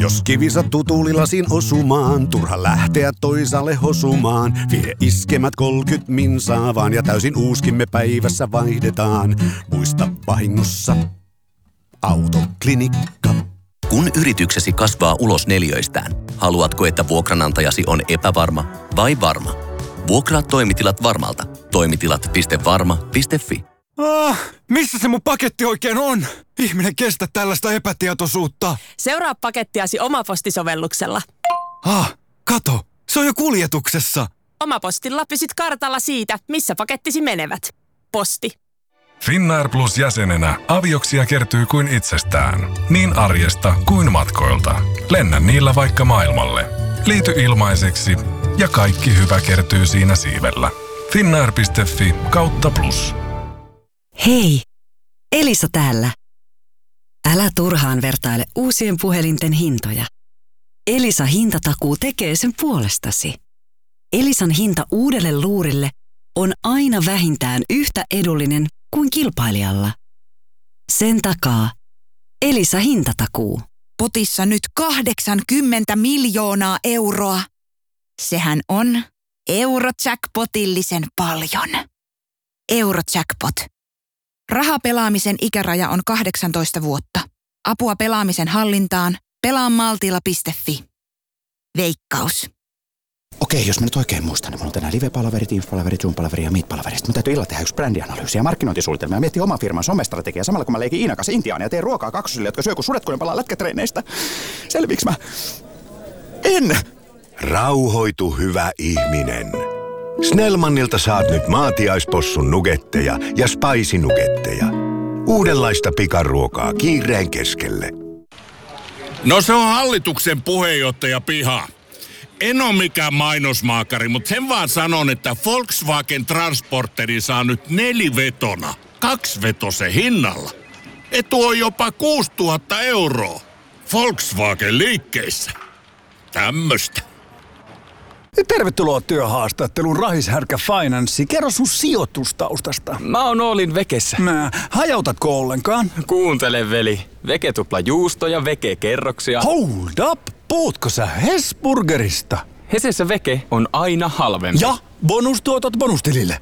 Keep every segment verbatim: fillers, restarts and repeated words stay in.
Jos kivi sattuu tuulilasin osumaan, turha lähteä toisaalle hosumaan. Vie iskemät kolkyt minsaa vaan ja täysin uuskimme päivässä vaihdetaan. Muista vahingossa Autoklinikka. Kun yrityksesi kasvaa ulos neliöistään, haluatko, että vuokranantajasi on epävarma vai varma? Vuokraa toimitilat Varmalta. Toimitilat piste varma piste fi. Ah, missä se mun paketti oikein on? Ihminen kestä tällaista epätietoisuutta. Seuraa pakettiasi Omaposti-sovelluksella. Ah, kato, se on jo kuljetuksessa. Omapostilla pysyt kartalla siitä, missä pakettisi menevät. Posti. Finnair Plus jäsenenä avioksia kertyy kuin itsestään. Niin arjesta kuin matkoilta. Lennä niillä vaikka maailmalle. Liity ilmaiseksi ja kaikki hyvä kertyy siinä siivellä. Finnair piste fi kautta plus. Hei, Elisa täällä. Älä turhaan vertaile uusien puhelinten hintoja. Elisa hintatakuu tekee sen puolestasi. Elisan hinta uudelle luurille on aina vähintään yhtä edullinen kuin kilpailijalla. Sen takaa Elisa hintatakuu. Potissa nyt kahdeksankymmentä miljoonaa euroa. Sehän on Eurojackpotillisen paljon. Eurojackpot. Rahapelaamisen ikäraja on kahdeksantoista vuotta. Apua pelaamisen hallintaan. pelaa maltilla piste fi. Veikkaus. Okei, jos mä nyt oikein muistan, niin mulla on tänään live-palaveri, Teams-palaveri, Zoom-palaveri ja Meet-palaveri. Sitten mun täytyy illalla tehdä yksi brändianalyysi ja markkinointisuunnitelma ja miettiä oman firman somestrategiaa samalla kun mä leikin Iinan kanssa Intiaan ja teen ruokaa kaksosille, jotka syö kun sudet, kun ne palaa lätkätreineistä. Selviiks mä? En! Rauhoitu, hyvä ihminen. Snellmanilta saat nyt maatiaispossun nugetteja ja spicy nugetteja. Uudenlaista pikaruokaa kiireen keskelle. No se on hallituksen puheenjohtaja Piha. En ole mikään mainosmaakari, mutta sen vaan sanon, että Volkswagen Transporteri saa nyt nelivetona, kaksivetosen hinnalla. Etu on jopa kuusituhatta euroa. Volkswagen liikkeissä. Tämmöstä. Tervetuloa työhaastatteluun Rahishärkä Finanssi. Kerro sun sijoitustaustasta. Mä oon Oolin Vekessä. Mä, hajautatko ollenkaan? Kuuntele veli. Veke tupla juusto ja Veke kerroksia. Hold up! Puhutko sä Hesburgerista? Hesessä Veke on aina halvempi. Ja bonustuotot bonustilille.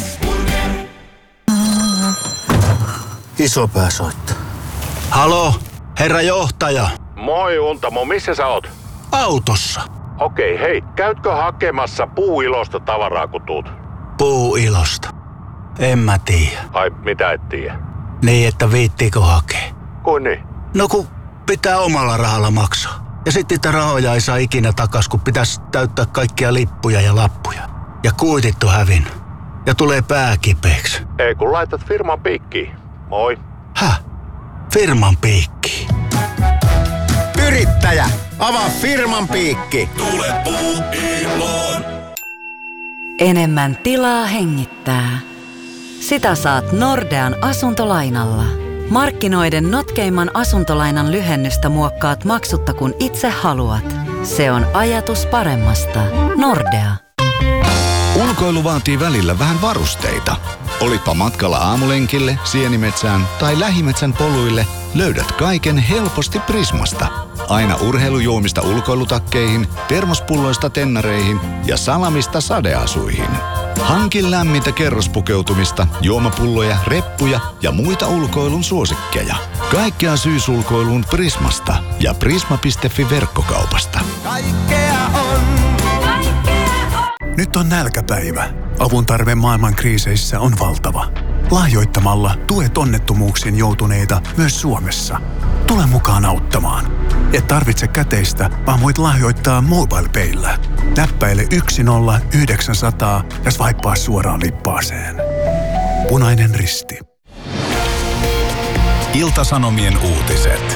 Isopää soittaa. Halo, herra johtaja. Moi Untamo, missä sä oot? Autossa. Okei, hei, käytkö hakemassa puuilosta tavaraa kun tuut? Puuilosta? En mä tiedä. Ai, mitä et tiedä? Niin, että viittiikö hakea? Kuin niin? No kun pitää omalla rahalla maksaa. Ja sitten niitä rahoja ei saa ikinä takas, kun pitäisi täyttää kaikkia lippuja ja lappuja. Ja kuitit on hävinnyt. Ja tulee pää kipeäksi. Ei kun laitat firman piikkiin. Moi. Häh? Firman piikkiin? Yrittäjä, avaa firman piikki. Tule Puuiloon. Enemmän tilaa hengittää. Sitä saat Nordean asuntolainalla. Markkinoiden notkeimman asuntolainan lyhennystä muokkaat maksutta kun itse haluat. Se on ajatus paremmasta. Nordea. Ulkoilu vaatii välillä vähän varusteita. Olitpa matkalla aamulenkille, sienimetsään tai lähimetsän poluille, löydät kaiken helposti Prismasta. Aina urheilujuomista ulkoilutakkeihin, termospulloista tennareihin ja salamista sadeasuihin. Hankin lämmintä kerrospukeutumista, juomapulloja, reppuja ja muita ulkoilun suosikkeja. Kaikkea syysulkoiluun Prismasta ja prisma piste fi verkkokaupasta. Kaikkea on. Nyt on nälkäpäivä. Avun tarve maailman kriiseissä on valtava. Lahjoittamalla tuet onnettomuuksiin joutuneita myös Suomessa. Tule mukaan auttamaan. Et tarvitse käteistä, vaan voit lahjoittaa MobilePayllä. Näppäile yksi nolla yhdeksän nolla nolla ja swipea suoraan lippaaseen. Punainen Risti. Ilta-Sanomien uutiset.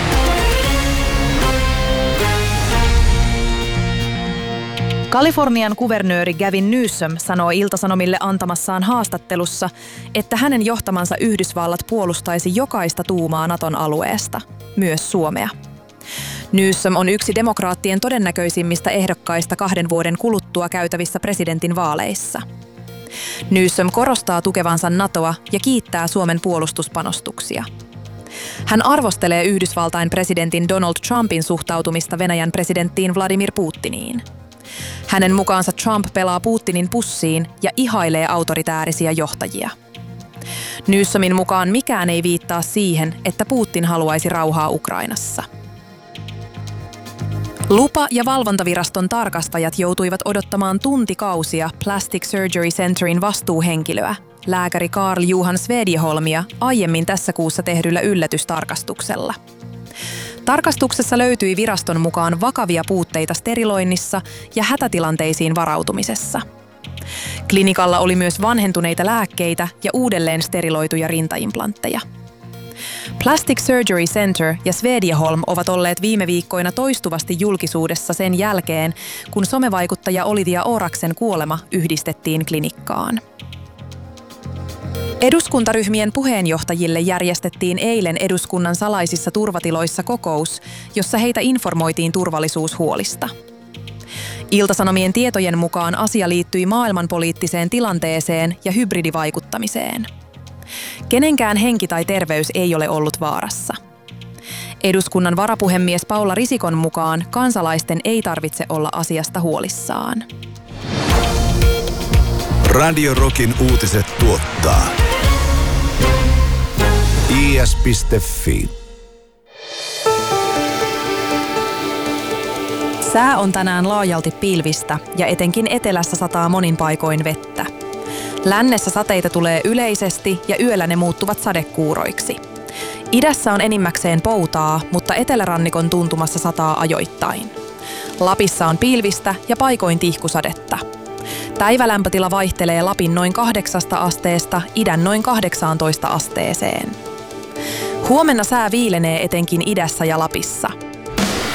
Kalifornian kuvernööri Gavin Newsom sanoo Ilta-Sanomille antamassaan haastattelussa, että hänen johtamansa Yhdysvallat puolustaisi jokaista tuumaa Naton alueesta, myös Suomea. Newsom on yksi demokraattien todennäköisimmistä ehdokkaista kahden vuoden kuluttua käytävissä presidentinvaaleissa. Newsom korostaa tukevansa NATOa ja kiittää Suomen puolustuspanostuksia. Hän arvostelee Yhdysvaltain presidentin Donald Trumpin suhtautumista Venäjän presidenttiin Vladimir Putiniin. Hänen mukaansa Trump pelaa Putinin pussiin ja ihailee autoritäärisiä johtajia. Newsomin mukaan mikään ei viittaa siihen, että Putin haluaisi rauhaa Ukrainassa. Lupa- ja valvontaviraston tarkastajat joutuivat odottamaan tuntikausia Plastic Surgery Centerin vastuuhenkilöä, lääkäri Carl Johan Svedjeholmia, aiemmin tässä kuussa tehdyllä yllätystarkastuksella. Tarkastuksessa löytyi viraston mukaan vakavia puutteita steriloinnissa ja hätätilanteisiin varautumisessa. Klinikalla oli myös vanhentuneita lääkkeitä ja uudelleen steriloituja rintaimplantteja. Plastic Surgery Center ja Svedjeholm ovat olleet viime viikkoina toistuvasti julkisuudessa sen jälkeen, kun somevaikuttaja Olivia Oraksen kuolema yhdistettiin klinikkaan. Eduskuntaryhmien puheenjohtajille järjestettiin eilen eduskunnan salaisissa turvatiloissa kokous, jossa heitä informoitiin turvallisuushuolista. Ilta-Sanomien tietojen mukaan asia liittyi maailmanpoliittiseen tilanteeseen ja hybridivaikuttamiseen. Kenenkään henki tai terveys ei ole ollut vaarassa. Eduskunnan varapuhemies Paula Risikon mukaan kansalaisten ei tarvitse olla asiasta huolissaan. Radio Rockin uutiset tuottaa i s piste f i. Sää on tänään laajalti pilvistä ja etenkin etelässä sataa monin paikoin vettä. Lännessä sateita tulee yleisesti ja yöllä ne muuttuvat sadekuuroiksi. Idässä on enimmäkseen poutaa, mutta etelärannikon tuntumassa sataa ajoittain. Lapissa on pilvistä ja paikoin tihkusadetta. Päivälämpötila vaihtelee Lapin noin kahdeksasta asteesta idän noin kahdeksaantoista asteeseen. Huomenna sää viilenee etenkin idässä ja Lapissa.